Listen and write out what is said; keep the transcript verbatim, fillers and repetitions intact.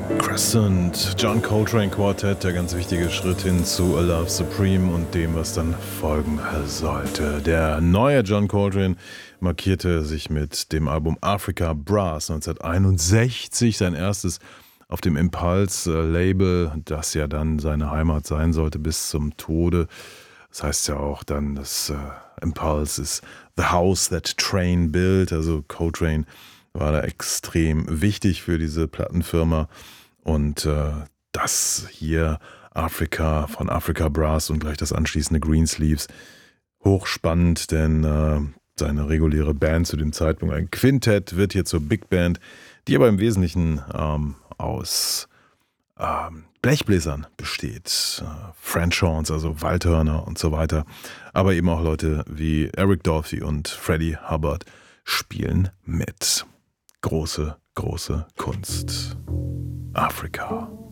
Crescent, John Coltrane Quartett, der ganz wichtige Schritt hin zu A Love Supreme und dem, was dann folgen sollte. Der neue John Coltrane markierte sich mit dem Album Africa Brass neunzehnhunderteinundsechzig, sein erstes auf dem Impulse-Label, das ja dann seine Heimat sein sollte bis zum Tode. Das heißt ja auch dann, dass äh, Impulse ist the house that Train built, also Coltrane war da extrem wichtig für diese Plattenfirma. Und äh, das hier Africa von Africa Brass und gleich das anschließende Greensleeves, hochspannend, denn äh, seine reguläre Band zu dem Zeitpunkt, ein Quintett, wird hier zur Big Band, die aber im Wesentlichen ähm, aus ähm, Blechbläsern besteht. Äh, French Horns, also Waldhörner und so weiter. Aber eben auch Leute wie Eric Dolphy und Freddie Hubbard spielen mit. Große, große Kunst. Africa.